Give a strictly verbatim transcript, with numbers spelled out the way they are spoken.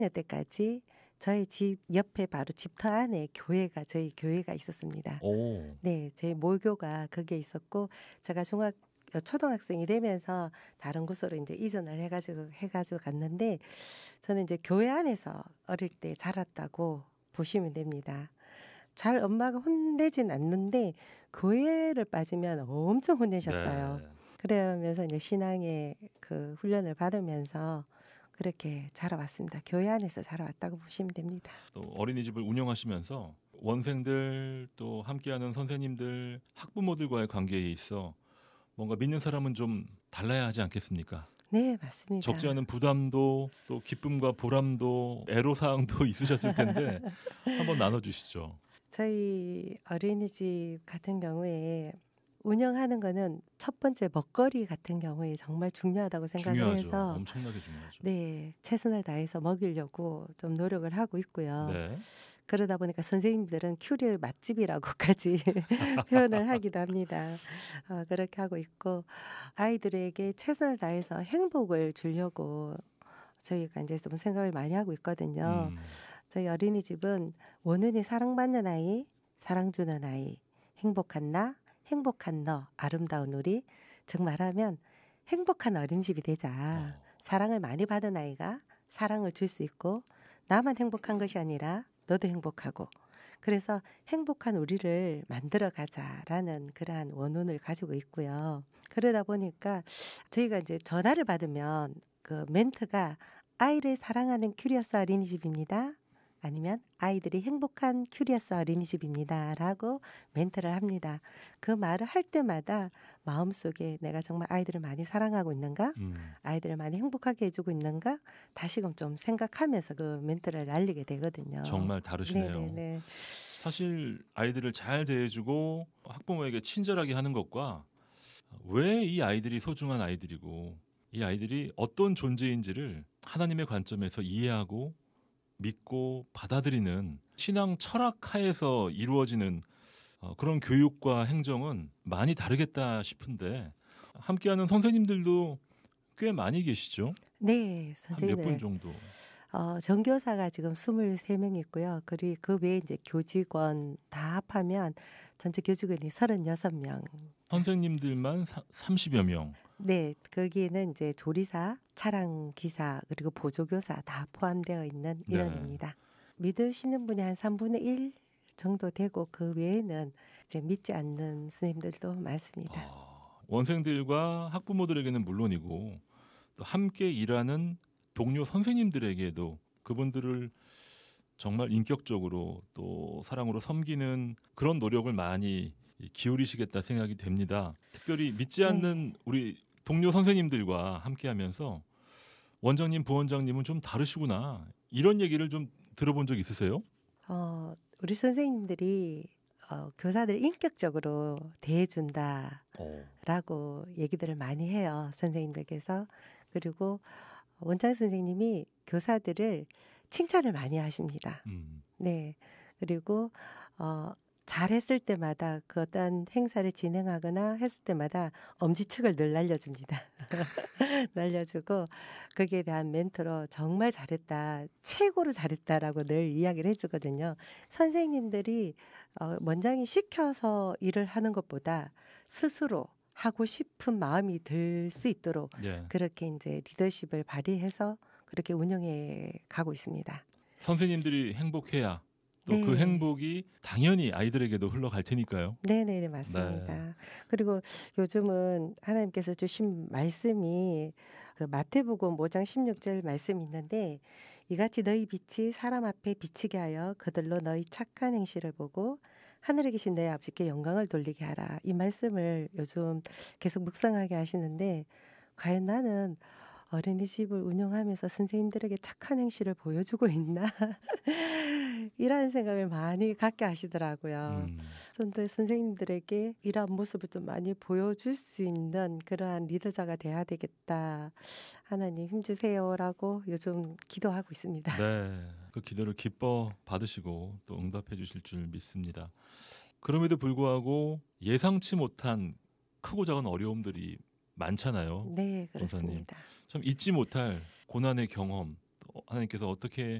여태까지 저희 집 옆에 바로 집터 안에 교회가 저희 교회가 있었습니다. 오. 네, 저희 모교가 거기에 있었고 제가 중학 초등학생이 되면서 다른 곳으로 이제 이전을 해가지고 해가지고 갔는데 저는 이제 교회 안에서 어릴 때 자랐다고 보시면 됩니다. 잘 엄마가 혼내진 않는데 교회를 빠지면 엄청 혼내셨어요. 네. 그러면서 이제 신앙의 그 훈련을 받으면서 그렇게 자라왔습니다. 교회 안에서 자라왔다고 보시면 됩니다. 또 어린이집을 운영하시면서 원생들 또 함께하는 선생님들, 학부모들과의 관계에 있어 뭔가 믿는 사람은 좀 달라야 하지 않겠습니까? 네, 맞습니다. 적지 않은 부담도 또 기쁨과 보람도 애로사항도 있으셨을 텐데 한번 나눠주시죠. 저희 어린이집 같은 경우에 운영하는 거는 첫 번째 먹거리 같은 경우에 정말 중요하다고 생각을 중요하죠. 해서 엄청나게 중요하죠. 네, 최선을 다해서 먹이려고 좀 노력을 하고 있고요. 네. 그러다 보니까 선생님들은 큐리 맛집이라고까지 표현을 하기도 합니다. 어, 그렇게 하고 있고 아이들에게 최선을 다해서 행복을 주려고 저희가 이제 좀 생각을 많이 하고 있거든요. 음. 저희 어린이집은 원은이 사랑받는 아이, 사랑 주는 아이, 행복한 나, 행복한 너, 아름다운 우리. 즉 말하면 행복한 어린이집이 되자. 어. 사랑을 많이 받은 아이가 사랑을 줄 수 있고 나만 행복한 것이 아니라 너도 행복하고 그래서 행복한 우리를 만들어 가자라는 그러한 원혼을 가지고 있고요. 그러다 보니까 저희가 이제 전화를 받으면 그 멘트가 아이를 사랑하는 큐리어스 어린이집입니다. 아니면 아이들이 행복한 큐리어스 어린이집입니다. 라고 멘트를 합니다. 그 말을 할 때마다 마음속에 내가 정말 아이들을 많이 사랑하고 있는가? 음. 아이들을 많이 행복하게 해주고 있는가? 다시금 좀 생각하면서 그 멘트를 날리게 되거든요. 정말 다르시네요. 네네네. 사실 아이들을 잘 대해주고 학부모에게 친절하게 하는 것과 왜 이 아이들이 소중한 아이들이고 이 아이들이 어떤 존재인지를 하나님의 관점에서 이해하고 믿고 받아들이는 신앙 철학 하에서 이루어지는 어, 그런 교육과 행정은 많이 다르겠다 싶은데 함께하는 선생님들도 꽤 많이 계시죠? 네, 한 몇 분 선생님들. 정도? 어, 전교사가 지금 스물세 명 있고요. 그리고 그 외에 이제 교직원 다 합하면 전체 교직원이 서른여섯 명. 선생님들만 사, 삼십여 명. 네, 거기에는 이제 조리사, 차량 기사, 그리고 보조교사 다 포함되어 있는 네. 인원입니다. 믿으시는 분이 한 삼분의 일 정도 되고 그 외에는 이제 믿지 않는 스님들도 많습니다. 아, 원생들과 학부모들에게는 물론이고 또 함께 일하는 동료 선생님들에게도 그분들을 정말 인격적으로 또 사랑으로 섬기는 그런 노력을 많이 기울이시겠다 생각이 됩니다. 특별히 믿지 않는 네. 우리 동료 선생님들과 함께하면서 원장님, 부원장님은 좀 다르시구나 이런 얘기를 좀 들어본 적 있으세요? 어, 우리 선생님들이 어, 교사들 인격적으로 대해준다라고 어. 얘기들을 많이 해요. 선생님들께서. 그리고 원장 선생님이 교사들을 칭찬을 많이 하십니다. 음. 네. 그리고 어, 잘했을 때마다 그 어떤 행사를 진행하거나 했을 때마다 엄지척을 늘 날려줍니다. 날려주고 거기에 대한 멘트로 정말 잘했다, 최고로 잘했다라고 늘 이야기를 해주거든요. 선생님들이 어, 원장이 시켜서 일을 하는 것보다 스스로 하고 싶은 마음이 들 수 있도록 네. 그렇게 이제 리더십을 발휘해서 그렇게 운영해 가고 있습니다. 선생님들이 행복해야 또 그 네. 행복이 당연히 아이들에게도 흘러갈 테니까요. 네네 맞습니다. 네. 그리고 요즘은 하나님께서 주신 말씀이 그 마태복음 오 장 십육 절 말씀이 있는데 이같이 너희 빛이 사람 앞에 비치게 하여 그들로 너희 착한 행실을 보고 하늘에 계신 너희 아버지께 영광을 돌리게 하라. 이 말씀을 요즘 계속 묵상하게 하시는데 과연 나는 어린이집을 운영하면서 선생님들에게 착한 행실을 보여주고 있나? 이런 생각을 많이 갖게 하시더라고요. 음. 좀 더 선생님들에게 이러한 모습을 좀 많이 보여줄 수 있는 그러한 리더자가 돼야 되겠다. 하나님 힘주세요라고 요즘 기도하고 있습니다. 네, 그 기도를 기뻐 받으시고 또 응답해 주실 줄 믿습니다. 그럼에도 불구하고 예상치 못한 크고 작은 어려움들이 많잖아요. 네, 권사님. 그렇습니다. 참 잊지 못할 고난의 경험, 또 하나님께서 어떻게